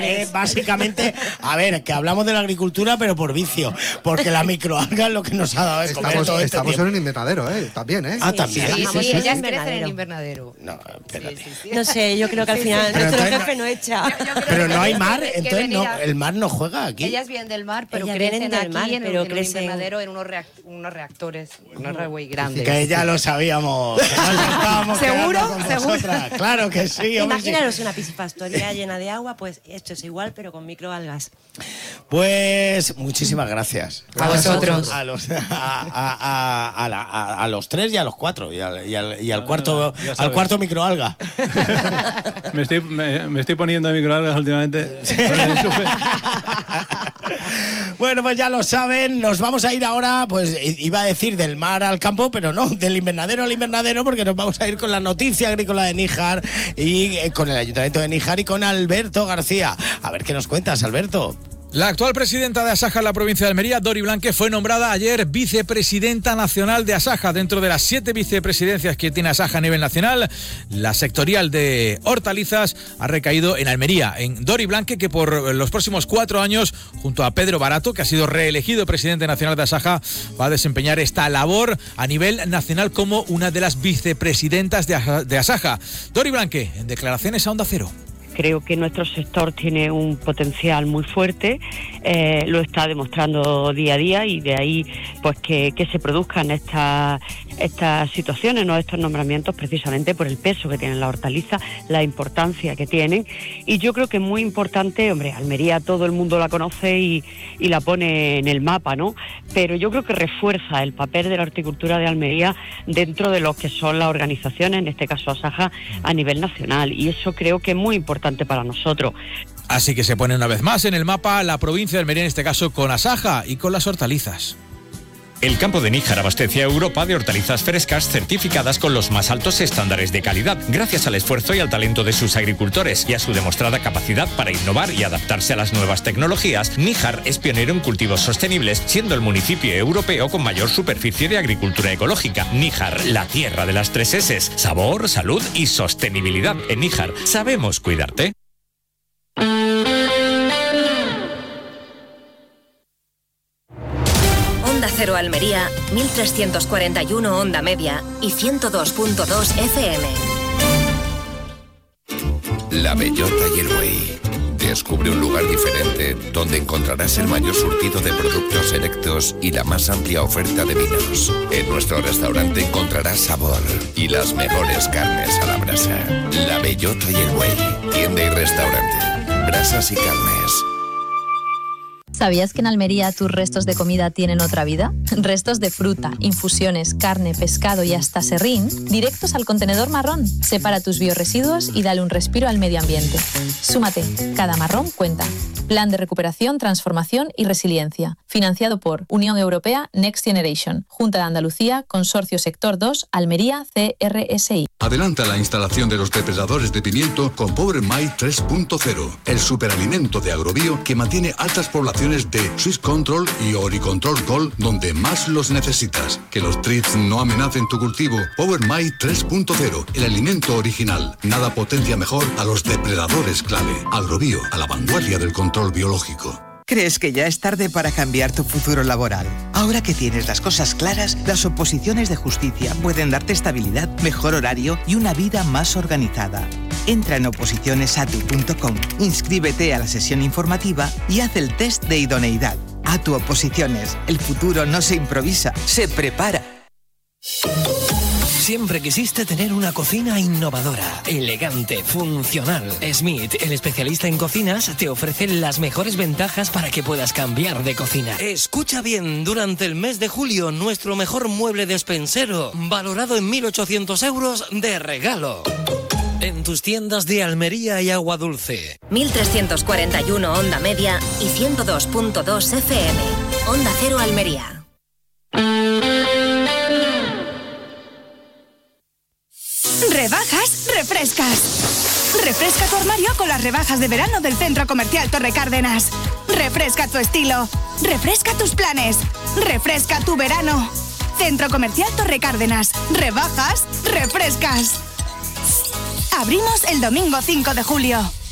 básicamente, a ver, que hablamos de la agricultura, pero por vicio, porque la microalga es lo que nos ha dado de comer todo este Estamos tiempo. en un invernadero, también, Ah, también. Sí, ellas crecen en invernadero. No, espérate. No sé, yo creo que al final nuestro jefe no echa. Pero no hay mar, entonces no, el mar no juega aquí. Ellas vienen del mar, pero Ellas crecen vienen del aquí mar, en pero un crecen... invernadero, en unos reactores, unos muy grandes. Que ya lo sabíamos. Que nos estábamos ¿Seguro? quedando con vosotras. Claro que sí. Imaginaros una piscifactoría llena de agua, pues esto es igual, pero con microalgas. Pues muchísimas gracias. A vosotros. A los 3 y a los 4 y al cuarto microalga. Me estoy poniendo de microalgas últimamente. Bueno, pues ya lo saben, nos vamos a ir ahora, pues iba a decir del mar al campo, pero no, del invernadero al invernadero, porque nos vamos a ir con la noticia agrícola de Níjar y con el Ayuntamiento de Níjar y con Alberto García. A ver qué nos cuentas, Alberto. La actual presidenta de Asaja en la provincia de Almería, Dori Blanque, fue nombrada ayer vicepresidenta nacional de Asaja. Dentro de las 7 vicepresidencias que tiene Asaja a nivel nacional, la sectorial de hortalizas ha recaído en Almería, en Dori Blanque, que por los próximos 4 años, junto a Pedro Barato, que ha sido reelegido presidente nacional de Asaja, va a desempeñar esta labor a nivel nacional como una de las vicepresidentas de Asaja. Dori Blanque, en declaraciones a Onda Cero. Creo que nuestro sector tiene un potencial muy fuerte, lo está demostrando día a día, y de ahí pues que se produzcan estas situaciones, ¿no? Estos nombramientos, precisamente por el peso que tienen la hortaliza, la importancia que tienen. Y yo creo que es muy importante, Almería todo el mundo la conoce y la pone en el mapa, ¿no? Pero yo creo que refuerza el papel de la horticultura de Almería dentro de lo que son las organizaciones, en este caso Asaja, a nivel nacional, y eso creo que es muy importante para nosotros. Así que se pone una vez más en el mapa la provincia de Almería, en este caso con Asaja y con las hortalizas. El campo de Níjar abastece a Europa de hortalizas frescas certificadas con los más altos estándares de calidad, gracias al esfuerzo y al talento de sus agricultores y a su demostrada capacidad para innovar y adaptarse a las nuevas tecnologías. Níjar es pionero en cultivos sostenibles, siendo el municipio europeo con mayor superficie de agricultura ecológica. Níjar, la tierra de las 3 S's: sabor, salud y sostenibilidad. En Níjar sabemos cuidarte. Onda Cero Almería, 1341 onda media y 102.2 FM. La Bellota y el Buey. Descubre un lugar diferente donde encontrarás el mayor surtido de productos selectos y la más amplia oferta de vinos. En nuestro restaurante encontrarás sabor y las mejores carnes a la brasa. La Bellota y el Buey. Tienda y restaurante. Brasas y carnes. ¿Sabías que en Almería tus restos de comida tienen otra vida? Restos de fruta, infusiones, carne, pescado y hasta serrín, directos al contenedor marrón. Separa tus biorresiduos y dale un respiro al medio ambiente. Súmate, cada marrón cuenta. Plan de recuperación, transformación y resiliencia. Financiado por Unión Europea Next Generation, Junta de Andalucía, Consorcio Sector 2, Almería, CRSI. Adelanta la instalación de los depredadores de pimiento con Power My 3.0, el superalimento de Agrobio que mantiene altas poblaciones de Swiss Control y Oricontrol Gold donde más los necesitas. Que los thrips no amenacen tu cultivo. Power My 3.0, el alimento original. Nada potencia mejor a los depredadores clave. Agrobio, a la vanguardia del control biológico. ¿Crees que ya es tarde para cambiar tu futuro laboral? Ahora que tienes las cosas claras, las oposiciones de justicia pueden darte estabilidad, mejor horario y una vida más organizada. Entra en oposicionesatu.com, inscríbete a la sesión informativa y haz el test de idoneidad. ATU Oposiciones, el futuro no se improvisa, se prepara. Siempre quisiste tener una cocina innovadora, elegante, funcional. Smith, el especialista en cocinas, te ofrece las mejores ventajas para que puedas cambiar de cocina. Escucha bien, durante el mes de julio, nuestro mejor mueble despensero, valorado en 1.800 euros de regalo. En tus tiendas de Almería y Agua Dulce. 1341 onda media y 102.2 FM. Onda Cero Almería. Rebajas, refrescas. Refresca tu armario con las rebajas de verano del Centro Comercial Torre Cárdenas. Refresca tu estilo. Refresca tus planes. Refresca tu verano. Centro Comercial Torre Cárdenas. Rebajas, refrescas. Abrimos el domingo 5 de julio.